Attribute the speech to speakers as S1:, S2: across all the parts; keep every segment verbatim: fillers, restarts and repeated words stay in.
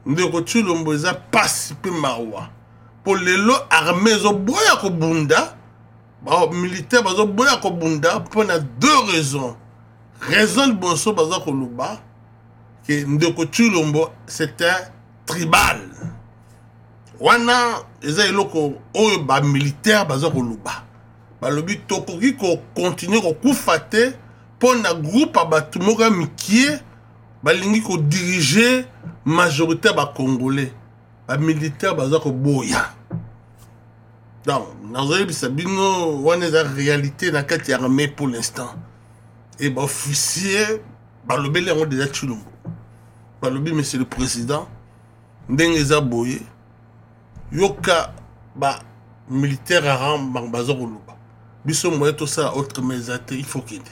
S1: ndeko Tshilombo eza pasi pe mawa pour lelo armée zo boya ko bunda ba militaire bazo boya ko bunda pour na deux raisons. Raison de boso bazo ko luba que ndeko Tshilombo c'était tribal. Wana eza eloko oyo ba militaire bazo ko luba. Ba lobi tokoki ko continuer ko kufate pour na groupe abatu moka mikie balingi ko diriger majorité ba congolais ba militaire baza ko boya. Donc nazoyebi sabino wana za réalité na kati ya armée pour l'instant. Et ba officier ba lobeli yango déjà Tshilombo. Ba lobi monsieur le président ndenge za boye yoka ba militaire aram ba baza ko luba. Biso moye to ça autre mesate il faut qu'il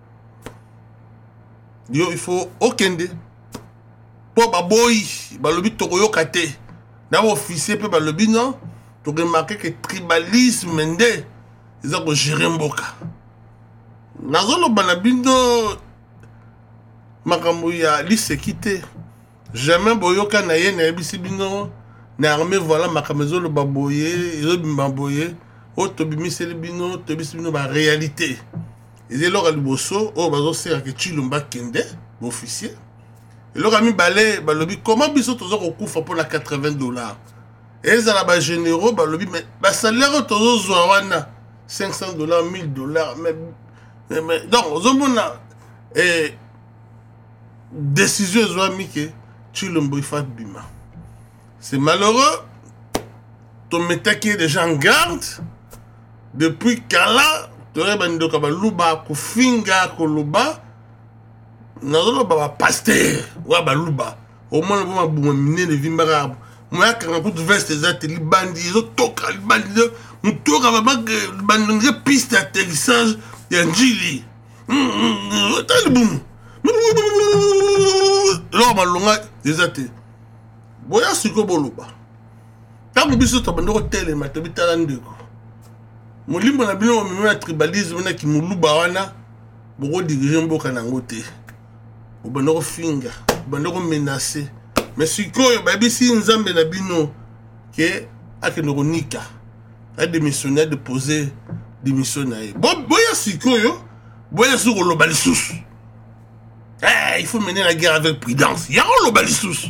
S1: Yo, il faut okende. Pour baboy, balobi toko kate. Na officier pe balobi non. Tu remarqué que tribalisme mende, ils ont géré mboka. Nazolo banabindo makambo ya lisekite. Jamais boyoka na ye na ebisi bino na armée voilà makamezo le baboye, ils ont baboye. O tobimiseli bino, tobisi bino ba réalité. Et là, il y a un Tshilombo kende, officier. Et là, il y a un comment biso tozo ko kufa pour la quatre-vingts dollars. Et ils ont généraux, mais le salaire tozo zwana cinq cents dollars, mille dollars. Mais, mais, donc, on a une décision que Tshilombo il fait bima. C'est malheureux. Ton métier qui est déjà en garde depuis Kala. Tore bando ka baluba ko finga ko luba nazolo baba pasteur wa baluba au moins ba buma mine de vimbara mo yakanga ku veste zate libandi zo toka libandi mutoka baba bandi piste d'atterrissage ya njili talibum lo malonga zate boya siko boluba tamu biso to bando ko tele matabitala ndeko Molimbo na bino na tribalisme na ki muluba wana boko diriger mboka nango te. Obandoko finga, obandoko menacer. Mais sikoyo ba bisi nzambe na bino ke akenoko nika. A démissionner de poser démission na ye. Bo boya sikoyo, boya sur lo balisous. Eh, il faut mener la guerre avec prudence. Ya lo balisous.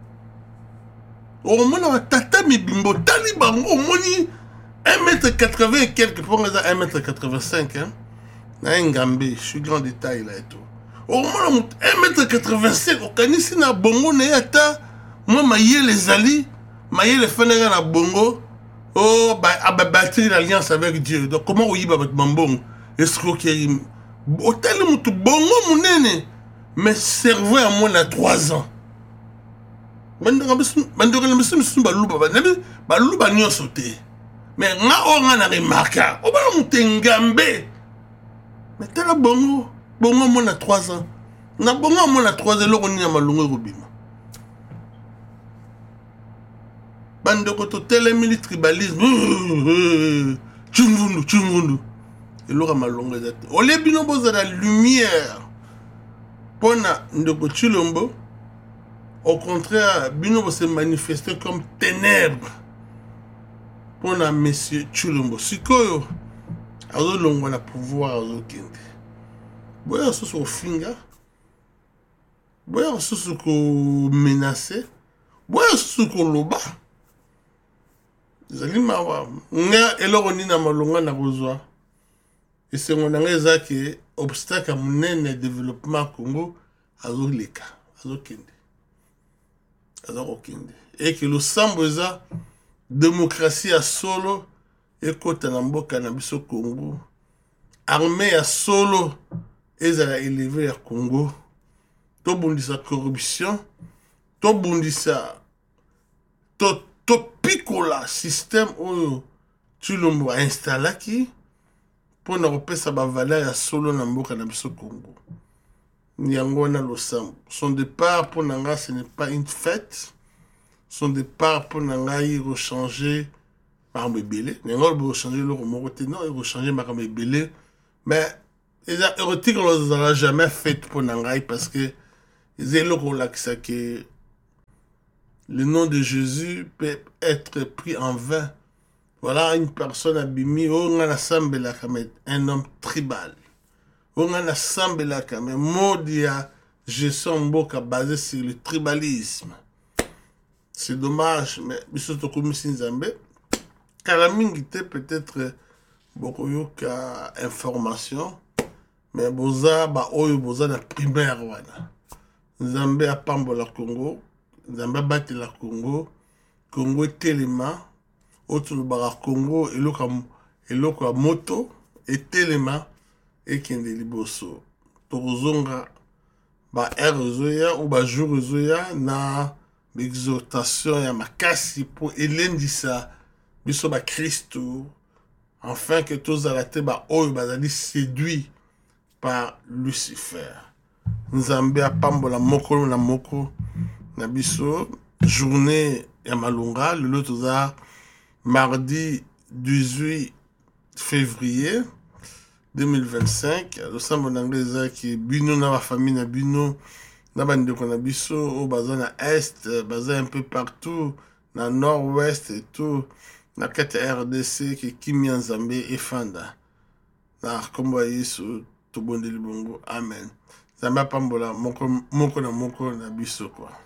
S1: O mona tata mi bimbo taliba o moni un mètre quatre-vingts et quelques, pour un mètre quatre-vingt-cinq, hein. Un gambé, je suis grand détail là et tout. Au moins, un mètre quatre-vingt-cinq, au canisi na bongo, n'ayata, moi, maïe les alliés, maïe les fenêtres na bongo, oh, bah, ah, bah, bâtir l'alliance avec Dieu. Donc, comment oui, bah, bambong, escroquerie. Au tel moutou, bongo, mon nene, mais servait à moi, là, trois ans. Bandora, bandora, monsieur, monsieur, balouba, balouba, n'y a sauté. Mais nga on a remarqué, on va monter ngambe. Mais t'as la bongo, bongo mon a trois ans. Na bongo mon a trois ans, on y a malongo robima. Bande koto tele mili tribalisme, chungundu, chungundu. Et l'ora malongo zate. Ole bino boza la lumière. Pona ndeko Tshilombo, au contraire, bino se manifester comme ténèbres. Pour un monsieur Tshilombo, sikoyo, azo longo na pouvoir azo kende. Boya soso finga, boya soso ko menacer, boya soso ko loba. Zali mawa, nga eloko ni na malonga na kozwa. Et c'est mon angeza que obstacle à mon développement Congo azo leka, azo kende, azo kende. Et que le samboza démocratie à solo et côté namboka na biso Congo armée à solo et à élever à Congo to bundisa corruption to bundisa to to picola système où Tshilombo a installé qui pour na repesa ba valeur à solo na mboka na biso Congo nyango na losambo son départ pour nanga ce n'est pas une fête. Son départ pour Nangaï rechanger par Mbélé. Nangaï rechanger le remonté. Non, il rechanger par Mbélé. Mais les érotiques, on ne l'a jamais fait pour Nangaï parce que les éloquents là qui le nom de Jésus peut être pris en vain. Voilà une personne abîmée, on a un homme tribal. On a un mais Modia, je sens Mboka basé sur le tribalisme. C'est dommage, mais surtout comme Sinzambe, Kalamingite peut-être beaucoup yoka information, mais boza ba oyo boza na primaire wana. Nzambe a pambola Congo, Nzambe bati la Congo, Congo telema, autre bara Congo eloka eloka moto et telema et kende liboso. Tozonga ba erozoya ou ba jour na l'exhortation ya makasi pour elendisa biso ba Christo, afin que tous arrêtés ba oyo bazali séduit par Lucifer. Nzambe apambola moko na moko na biso journée ya malunga le toza mardi dix-huit février deux mille vingt-cinq. Le sambo n'anglais qui bino na ba famille na bino na bandeko na biso au baza na est, baza un peu partout na nord-ouest et tout na kati R D C qui kimi Nzambe efanda na kombo Yesu tobondeli bongo amen. Nzambe apambola moko moko na moko na biso kwa.